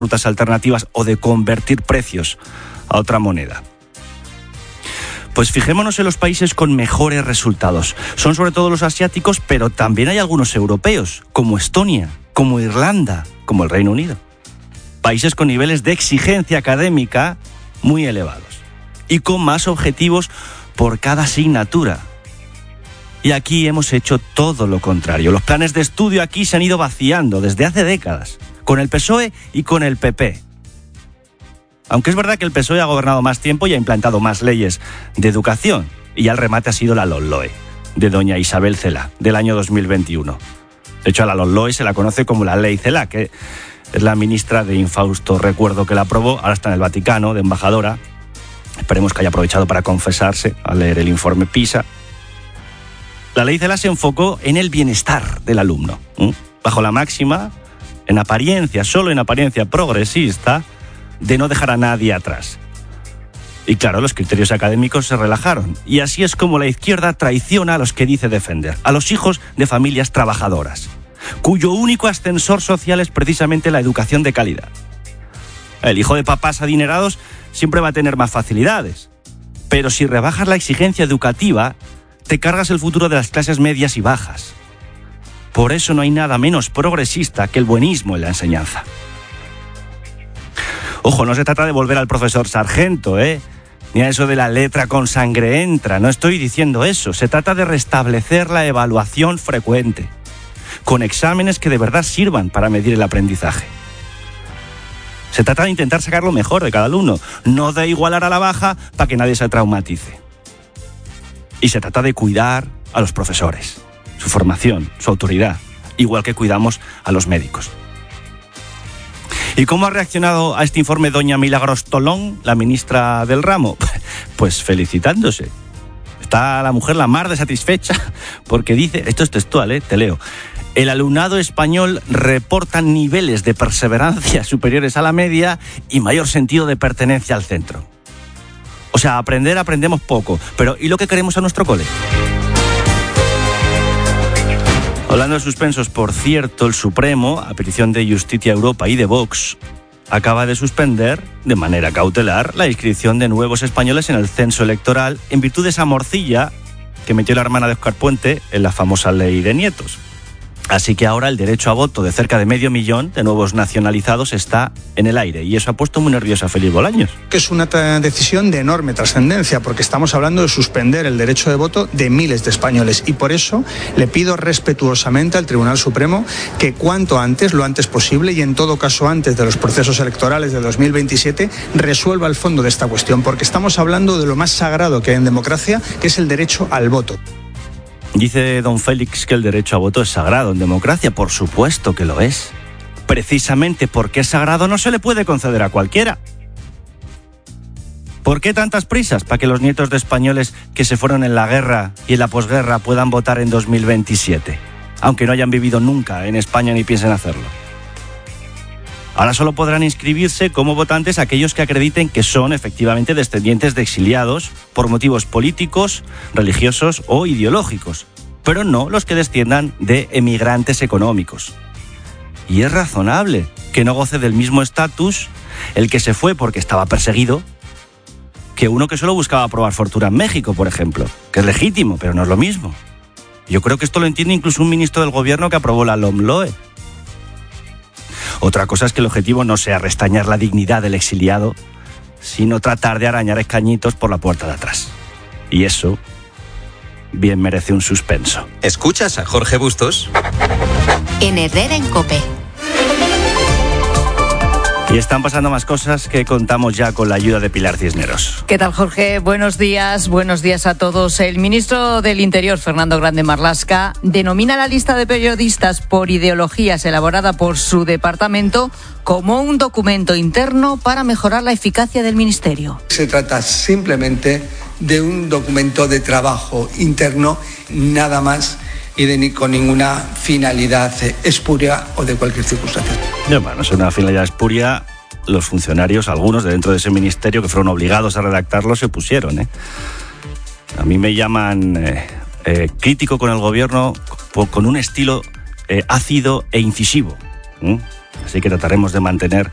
rutas alternativas o de convertir precios a otra moneda. Pues fijémonos en los países con mejores resultados. Son sobre todo los asiáticos, pero también hay algunos europeos, como Estonia, como Irlanda, como el Reino Unido. Países con niveles de exigencia académica muy elevados y con más objetivos por cada asignatura. Y aquí hemos hecho todo lo contrario. Los planes de estudio aquí se han ido vaciando desde hace décadas, con el PSOE y con el PP. Aunque es verdad que el PSOE ha gobernado más tiempo y ha implantado más leyes de educación. Y ya el remate ha sido la LOMLOE, de doña Isabel Celaá, del año 2021. De hecho, a la LOMLOE se la conoce como la Ley Celaá, que es la ministra de infausto recuerdo que la aprobó. Ahora está en el Vaticano, de embajadora. Esperemos que haya aprovechado para confesarse al leer el informe PISA. La Ley Celaá se enfocó en el bienestar del alumno, bajo la máxima, en apariencia, solo en apariencia progresista, de no dejar a nadie atrás. Y claro, los criterios académicos se relajaron. Y así es como la izquierda traiciona a los que dice defender, a los hijos de familias trabajadoras, cuyo único ascensor social es precisamente la educación de calidad. El hijo de papás adinerados siempre va a tener más facilidades. Pero si rebajas la exigencia educativa, te cargas el futuro de las clases medias y bajas. Por eso no hay nada menos progresista que el buenismo en la enseñanza. Ojo, no se trata de volver al profesor Sargento, ni a eso de la letra con sangre entra. No estoy diciendo eso. Se trata de restablecer la evaluación frecuente, con exámenes que de verdad sirvan para medir el aprendizaje. Se trata de intentar sacar lo mejor de cada alumno, no de igualar a la baja para que nadie se traumatice. Y se trata de cuidar a los profesores, su formación, su autoridad, igual que cuidamos a los médicos. ¿Y cómo ha reaccionado a este informe doña Milagros Tolón, la ministra del ramo? Pues felicitándose. Está la mujer la mar de satisfecha porque dice, esto es textual, te leo: el alumnado español reporta niveles de perseverancia superiores a la media y mayor sentido de pertenencia al centro. O sea, aprendemos poco, pero ¿y lo que queremos a nuestro cole? Hablando de suspensos, por cierto, el Supremo, a petición de Justicia Europa y de Vox, acaba de suspender, de manera cautelar, la inscripción de nuevos españoles en el censo electoral en virtud de esa morcilla que metió la hermana de Óscar Puente en la famosa ley de nietos. Así que ahora el derecho a voto de cerca de 500.000 de nuevos nacionalizados está en el aire, y eso ha puesto muy nerviosa a Félix Bolaños. Que es una decisión de enorme trascendencia, porque estamos hablando de suspender el derecho de voto de miles de españoles, y por eso le pido respetuosamente al Tribunal Supremo que cuanto antes, lo antes posible, y en todo caso antes de los procesos electorales de 2027, resuelva el fondo de esta cuestión, porque estamos hablando de lo más sagrado que hay en democracia, que es el derecho al voto. Dice don Félix que el derecho a voto es sagrado en democracia. Por supuesto que lo es. Precisamente porque es sagrado no se le puede conceder a cualquiera. ¿Por qué tantas prisas para que los nietos de españoles que se fueron en la guerra y en la posguerra puedan votar en 2027? Aunque no hayan vivido nunca en España ni piensen hacerlo. Ahora solo podrán inscribirse como votantes aquellos que acrediten que son efectivamente descendientes de exiliados por motivos políticos, religiosos o ideológicos, pero no los que desciendan de emigrantes económicos. Y es razonable que no goce del mismo estatus el que se fue porque estaba perseguido que uno que solo buscaba probar fortuna en México, por ejemplo, que es legítimo, pero no es lo mismo. Yo creo que esto lo entiende incluso un ministro del gobierno que aprobó la LOMLOE. Otra cosa es que el objetivo no sea restañar la dignidad del exiliado, sino tratar de arañar escañitos por la puerta de atrás. Y eso bien merece un suspenso. ¿Escuchas a Jorge Bustos? En Herrera en COPE. Y están pasando más cosas que contamos ya con la ayuda de Pilar Cisneros. ¿Qué tal, Jorge? Buenos días a todos. El ministro del Interior, Fernando Grande Marlaska, denomina la lista de periodistas por ideologías elaborada por su departamento como un documento interno para mejorar la eficacia del ministerio. Se trata simplemente de un documento de trabajo interno, nada más, y con ninguna finalidad espuria o de cualquier circunstancia. Bueno, es una finalidad espuria. Los funcionarios, algunos de dentro de ese ministerio que fueron obligados a redactarlo, se opusieron. A mí me llaman crítico con el gobierno con un estilo ácido e incisivo. Así que trataremos de mantener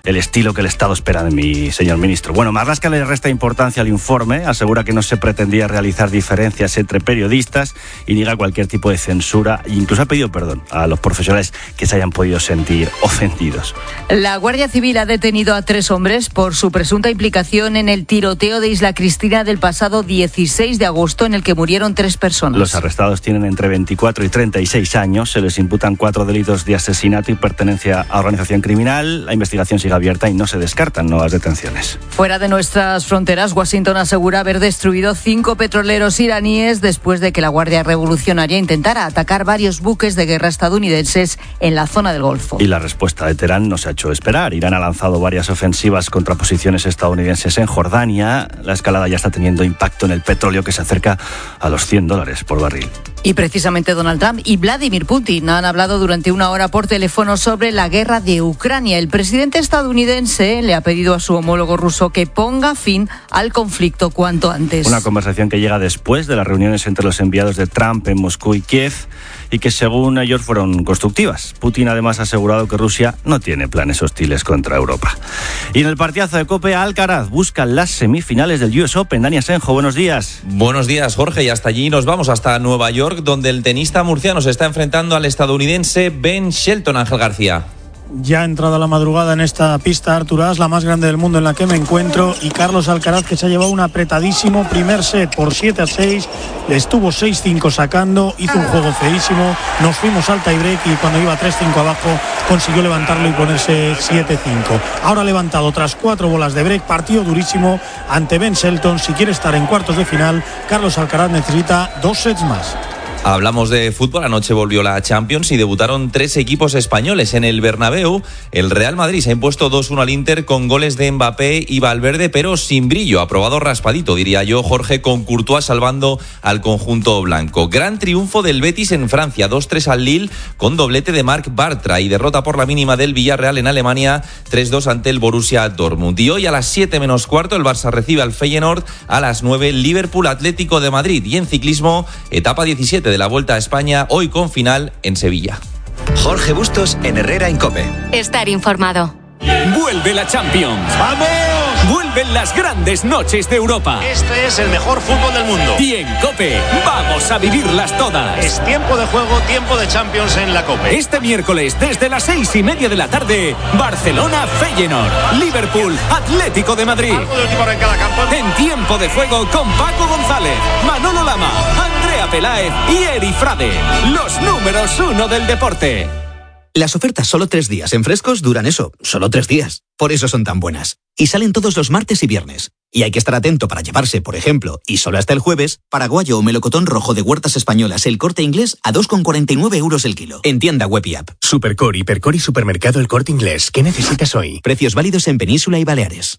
el estilo que el Estado espera de mi señor ministro. Bueno, Marlaska le resta importancia al informe, asegura que no se pretendía realizar diferencias entre periodistas y niega cualquier tipo de censura e incluso ha pedido perdón a los profesionales que se hayan podido sentir ofendidos. La Guardia Civil ha detenido a 3 hombres por su presunta implicación en el tiroteo de Isla Cristina del pasado 16 de agosto en el que murieron 3 personas. Los arrestados tienen entre 24 y 36 años, se les imputan 4 delitos de asesinato y pertenencia a organización criminal. La investigación sigue abierta y no se descartan nuevas detenciones. Fuera de nuestras fronteras, Washington asegura haber destruido 5 petroleros iraníes después de que la Guardia Revolucionaria intentara atacar varios buques de guerra estadounidenses en la zona del Golfo. Y la respuesta de Teherán no se ha hecho esperar. Irán ha lanzado varias ofensivas contra posiciones estadounidenses en Jordania. La escalada ya está teniendo impacto en el petróleo que se acerca a los $100 por barril. Y precisamente Donald Trump y Vladimir Putin han hablado durante 1 hora por teléfono sobre la guerra de Ucrania. El presidente estadounidense le ha pedido a su homólogo ruso que ponga fin al conflicto cuanto antes. Una conversación que llega después de las reuniones entre los enviados de Trump en Moscú y Kiev y que según ellos fueron constructivas. Putin además ha asegurado que Rusia no tiene planes hostiles contra Europa. Y en el partidazo de COPE, Alcaraz busca las semifinales del US Open. Dani Asenjo, buenos días. Buenos días, Jorge, y hasta allí nos vamos, hasta Nueva York, donde el tenista murciano se está enfrentando al estadounidense Ben Shelton. Ángel García. Ya ha entrado a la madrugada en esta pista Artur As, la más grande del mundo en la que me encuentro, y Carlos Alcaraz, que se ha llevado un apretadísimo primer set por 7-6, le estuvo 6-5 sacando, hizo un juego feísimo, nos fuimos al tiebreak y cuando iba 3-5 abajo consiguió levantarlo y ponerse 7-5. Ahora ha levantado tras 4 bolas de break, partido durísimo ante Ben Shelton. Si quiere estar en cuartos de final, Carlos Alcaraz necesita 2 sets más. Hablamos de fútbol. Anoche volvió la Champions y debutaron 3 equipos españoles. En el Bernabéu, el Real Madrid se ha impuesto 2-1 al Inter con goles de Mbappé y Valverde, pero sin brillo. Aprobado raspadito, diría yo, Jorge, con Courtois salvando al conjunto blanco. Gran triunfo del Betis en Francia, 2-3 al Lille con doblete de Marc Bartra y derrota por la mínima del Villarreal en Alemania, 3-2 ante el Borussia Dortmund. Y hoy a las 7:15 el Barça recibe al Feyenoord, a las 9 Liverpool Atlético de Madrid. Y en ciclismo, etapa 17 de la Vuelta a España, hoy con final en Sevilla. Jorge Bustos en Herrera en COPE. Estar informado. Vuelve la Champions. ¡Vamos! Vuelven las grandes noches de Europa. Este es el mejor fútbol del mundo. Y en COPE vamos a vivirlas todas. Es tiempo de juego, tiempo de Champions en la COPE. Este miércoles desde las 6:30 de la tarde, Barcelona Feyenoord, Liverpool Atlético de Madrid. Algo de última hora en cada campo. En tiempo de juego con Paco González, Manolo Lama, Andrea Peláez y Eri Frade. Los números 1 del deporte. Las ofertas solo 3 días en Frescos duran eso, solo 3 días. Por eso son tan buenas. Y salen todos los martes y viernes. Y hay que estar atento para llevarse, por ejemplo, y solo hasta el jueves, paraguayo o melocotón rojo de Huertas Españolas El Corte Inglés a 2,49 euros el kilo. En tienda web y app. Supercor, Hipercor y Supermercado El Corte Inglés. ¿Qué necesitas hoy? Precios válidos en Península y Baleares.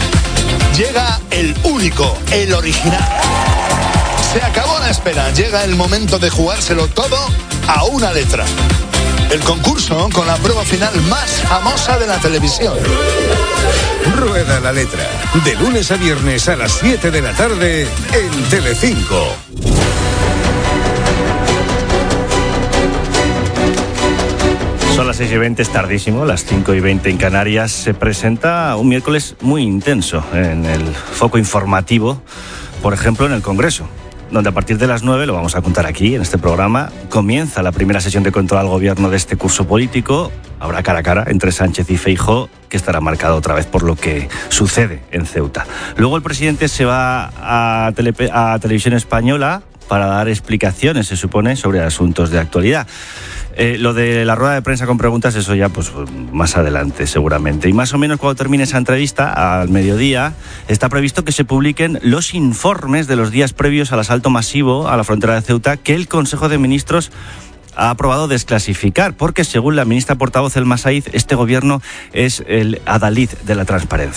Llega el único, el original. Se acabó la espera. Llega el momento de jugárselo todo a una letra. El concurso con la prueba final más famosa de la televisión. Rueda la letra. De lunes a viernes a las 7 de la tarde en Telecinco. Son las 6:20, es tardísimo, las 5:20 en Canarias. Se presenta un miércoles muy intenso en el foco informativo, por ejemplo en el Congreso, donde a partir de las 9, lo vamos a contar aquí en este programa, comienza la primera sesión de control al gobierno de este curso político. Habrá cara a cara entre Sánchez y Feijóo, que estará marcado otra vez por lo que sucede en Ceuta. Luego el presidente se va a Televisión Española para dar explicaciones, se supone, sobre asuntos de actualidad. Lo de la rueda de prensa con preguntas, eso ya pues más adelante seguramente. Y más o menos cuando termine esa entrevista, al mediodía, está previsto que se publiquen los informes de los días previos al asalto masivo a la frontera de Ceuta que el Consejo de Ministros ha aprobado desclasificar, porque según la ministra portavoz Elma Saíz, este gobierno es el adalid de la transparencia.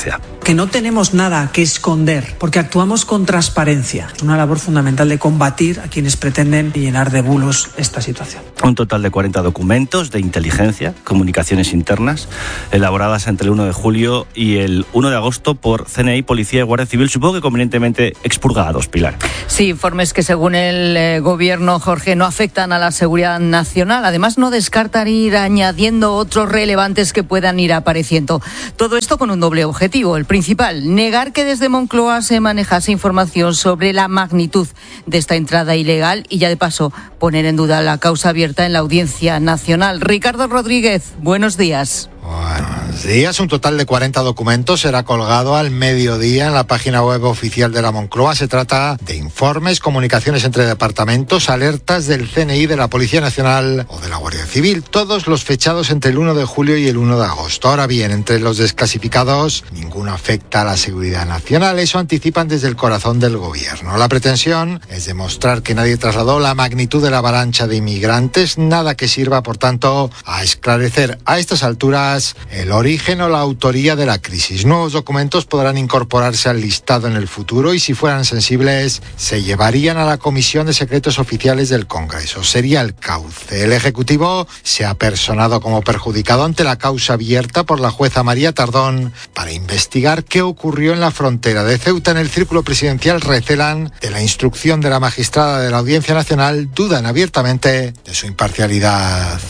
porque no tenemos nada que esconder, porque actuamos con transparencia. Es una labor fundamental de combatir a quienes pretenden llenar de bulos esta situación. Un total de 40 documentos de inteligencia, comunicaciones internas, elaboradas entre el 1 de julio y el 1 de agosto por CNI, Policía y Guardia Civil, supongo que convenientemente expurgados, Pilar. Sí, informes que según el gobierno, Jorge, no afectan a la seguridad nacional. Además, no descartan ir añadiendo otros relevantes que puedan ir apareciendo. Todo esto con un doble objetivo. El principal, negar que desde Moncloa se manejase información sobre la magnitud de esta entrada ilegal y ya de paso poner en duda la causa abierta en la Audiencia Nacional. Ricardo Rodríguez, buenos días. Buenos días. Un total de 40 documentos será colgado al mediodía en la página web oficial de la Moncloa. Se trata de informes, comunicaciones entre departamentos, alertas del CNI, de la Policía Nacional o de la Guardia Civil, todos los fechados entre el 1 de julio y el 1 de agosto. Ahora bien, entre los desclasificados, ninguno afecta a la seguridad nacional. Eso anticipan desde el corazón del gobierno. La pretensión es demostrar que nadie trasladó la magnitud de la avalancha de inmigrantes, nada que sirva, por tanto, a esclarecer a estas alturas el origen o la autoría de la crisis. Nuevos documentos podrán incorporarse al listado en el futuro y, si fueran sensibles, se llevarían a la Comisión de Secretos Oficiales del Congreso. Sería el cauce. El Ejecutivo se ha personado como perjudicado ante la causa abierta por la jueza María Tardón para investigar qué ocurrió en la frontera de Ceuta. En el círculo presidencial recelan de la instrucción de la magistrada de la Audiencia Nacional, dudan abiertamente de su imparcialidad.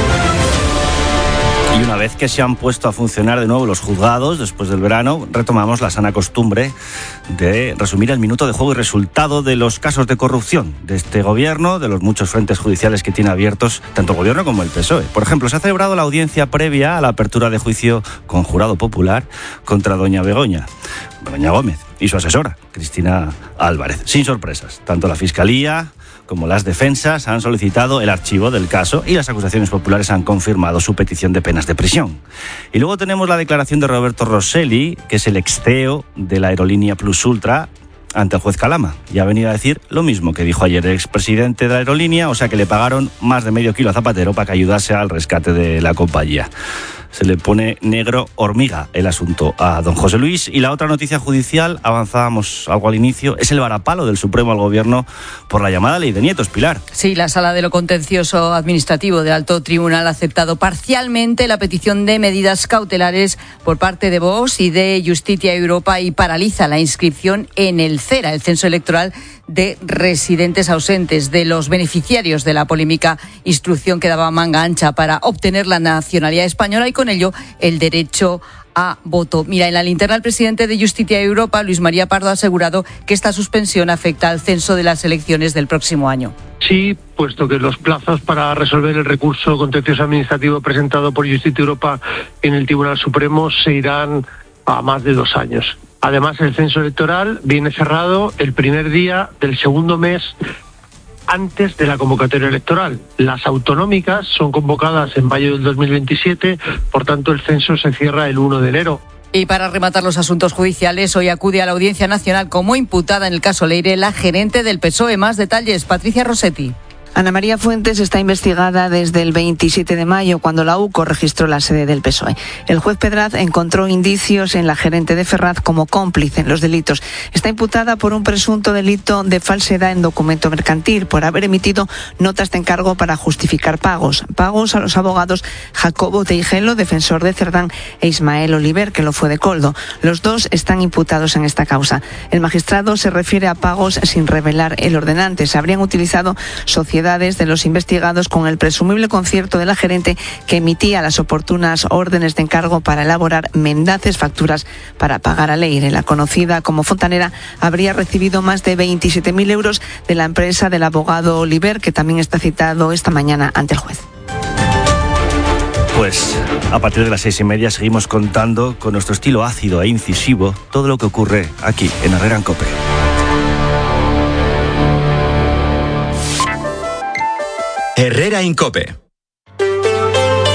Y una vez que se han puesto a funcionar de nuevo los juzgados, después del verano, retomamos la sana costumbre de resumir el minuto de juego y resultado de los casos de corrupción de este gobierno, de los muchos frentes judiciales que tiene abiertos tanto el gobierno como el PSOE. Por ejemplo, se ha celebrado la audiencia previa a la apertura de juicio con jurado popular contra doña Begoña Gómez y su asesora, Cristina Álvarez. Sin sorpresas, tanto la Fiscalía como las defensas han solicitado el archivo del caso y las acusaciones populares han confirmado su petición de penas de prisión. Y luego tenemos la declaración de Roberto Rosselli, que es el ex CEO de la aerolínea Plus Ultra, ante el juez Calama. Y ha venido a decir lo mismo que dijo ayer el expresidente de la aerolínea, o sea que le pagaron más de medio kilo a Zapatero para que ayudase al rescate de la compañía. Se le pone negro hormiga el asunto a don José Luis. Y la otra noticia judicial, avanzábamos algo al inicio, es el varapalo del Supremo al Gobierno por la llamada ley de nietos, Pilar. Sí, la Sala de lo Contencioso Administrativo del Alto Tribunal ha aceptado parcialmente la petición de medidas cautelares por parte de Vox y de Justicia Europa y paraliza la inscripción en el CERA, el Censo Electoral de Residentes Ausentes, de los beneficiarios de la polémica instrucción que daba manga ancha para obtener la nacionalidad española y con ello el derecho a voto. Mira, en la linterna el presidente de Justicia Europa, Luis María Pardo, ha asegurado que esta suspensión afecta al censo de las elecciones del próximo año. Sí, puesto que los plazos para resolver el recurso contencioso administrativo presentado por Justicia Europa en el Tribunal Supremo se irán a más de 2 años. Además, el censo electoral viene cerrado el primer día del segundo mes antes de la convocatoria electoral. Las autonómicas son convocadas en mayo del 2027, por tanto el censo se cierra el 1 de enero. Y para rematar los asuntos judiciales, hoy acude a la Audiencia Nacional como imputada en el caso Leire la gerente del PSOE. Más detalles, Patricia Rossetti. Ana María Fuentes está investigada desde el 27 de mayo, cuando la UCO registró la sede del PSOE. El juez Pedraz encontró indicios en la gerente de Ferraz como cómplice en los delitos. Está imputada por un presunto delito de falsedad en documento mercantil, por haber emitido notas de encargo para justificar pagos a los abogados Jacobo Teijelo, defensor de Cerdán, e Ismael Oliver, que lo fue de Coldo. Los dos están imputados en esta causa. El magistrado se refiere a pagos sin revelar el ordenante. Se habrían utilizado sociedades de los investigados con el presumible concierto de la gerente, que emitía las oportunas órdenes de encargo para elaborar mendaces facturas para pagar a Leire. La conocida como fontanera habría recibido más de 27.000 euros de la empresa del abogado Oliver, que también está citado esta mañana ante el juez. Pues a partir de las 6:30 seguimos contando con nuestro estilo ácido e incisivo todo lo que ocurre aquí en Herrera en COPE. Herrera en COPE.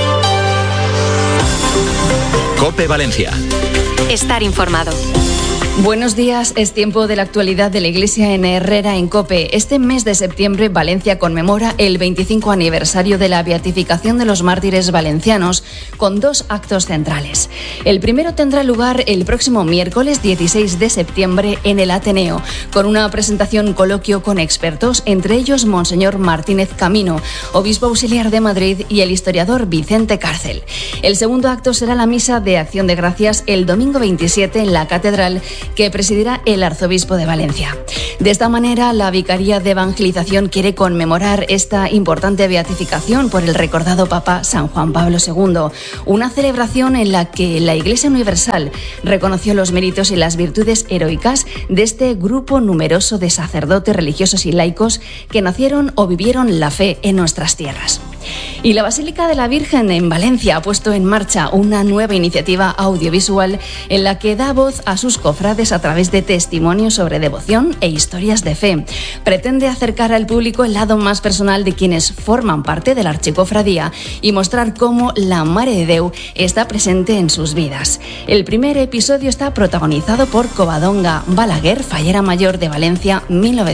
COPE Valencia. Estar informado. Buenos días, es tiempo de la actualidad de la Iglesia en Herrera en COPE. Este mes de septiembre, Valencia conmemora el 25 aniversario de la beatificación de los mártires valencianos con 2 actos centrales. El primero tendrá lugar el próximo miércoles 16 de septiembre en el Ateneo, con una presentación coloquio con expertos, entre ellos Monseñor Martínez Camino, obispo auxiliar de Madrid, y el historiador Vicente Cárcel. El segundo acto será la misa de Acción de Gracias el domingo 27 en la Catedral, que presidirá el arzobispo de Valencia. De esta manera, la Vicaría de Evangelización quiere conmemorar esta importante beatificación por el recordado Papa San Juan Pablo II, una celebración en la que la Iglesia Universal reconoció los méritos y las virtudes heroicas de este grupo numeroso de sacerdotes, religiosos y laicos que nacieron o vivieron la fe en nuestras tierras. Y la Basílica de la Virgen en Valencia ha puesto en marcha una nueva iniciativa audiovisual en la que da voz a sus cofrades a través de testimonios sobre devoción e historias de fe. Pretende acercar al público el lado más personal de quienes forman parte de la archicofradía y mostrar cómo la Mare de Déu está presente en sus vidas. El primer episodio está protagonizado por Covadonga Balaguer, fallera mayor de Valencia,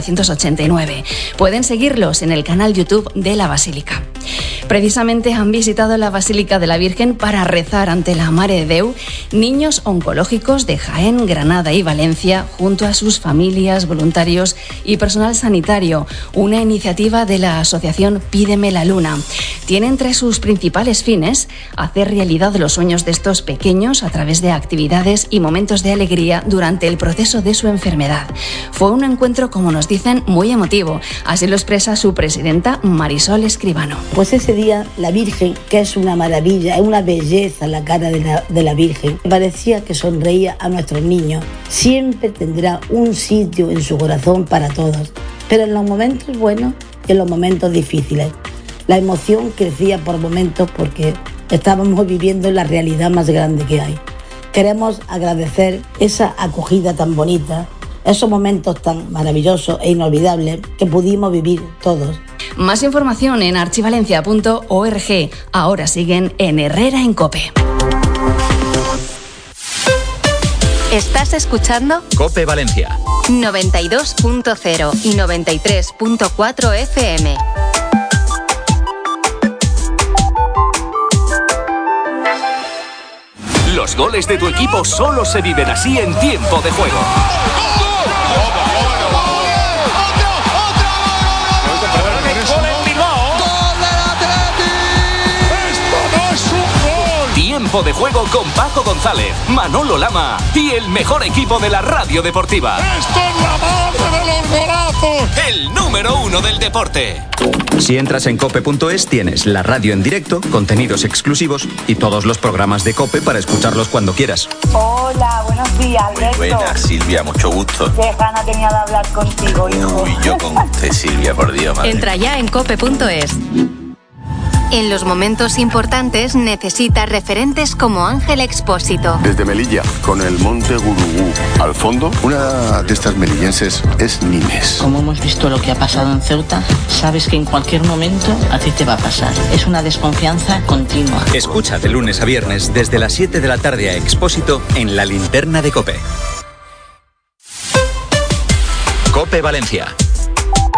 1989. Pueden seguirlos en el canal YouTube de la Basílica. Precisamente han visitado la Basílica de la Virgen para rezar ante la Mare de Déu niños oncológicos de Jaén, Granada y Valencia, junto a sus familias, voluntarios y personal sanitario, una iniciativa de la asociación Pídeme la Luna. Tiene entre sus principales fines hacer realidad los sueños de estos pequeños a través de actividades y momentos de alegría durante el proceso de su enfermedad. Fue un encuentro, como nos dicen, muy emotivo. Así lo expresa su presidenta, Marisol Escribano. Pues ese día la Virgen, que es una maravilla, es una belleza la cara de la Virgen, parecía que sonreía a nuestros niños. Siempre tendrá un sitio en su corazón para todos, pero en los momentos buenos y en los momentos difíciles. La emoción crecía por momentos porque estábamos viviendo la realidad más grande que hay. Queremos agradecer esa acogida tan bonita, esos momentos tan maravillosos e inolvidables que pudimos vivir todos. Más información en archivalencia.org. Ahora siguen en Herrera en COPE. ¿Estás escuchando? COPE Valencia 92.0 y 93.4 FM. Los goles de tu equipo solo se viven así en tiempo de juego. Tiempo de juego con Paco González, Manolo Lama y el mejor equipo de la radio deportiva. ¡Esto es la madre de los golazos! El número 1 del deporte. Si entras en cope.es tienes la radio en directo, contenidos exclusivos y todos los programas de COPE para escucharlos cuando quieras. Hola, buenos días, Alberto. Muy buenas, Silvia, mucho gusto. Qué gana tenía de hablar contigo, hijo. Uy, yo con usted, Silvia, por Dios, madre. Entra ya en cope.es. En los momentos importantes necesitas referentes como Ángel Expósito. Desde Melilla, con el monte Gurugú al fondo, una de estas melillenses es Nimes. Como hemos visto lo que ha pasado en Ceuta, sabes que en cualquier momento a ti te va a pasar. Es una desconfianza continua. Escucha de lunes a viernes desde las 7 de la tarde a Expósito en la linterna de COPE. COPE Valencia.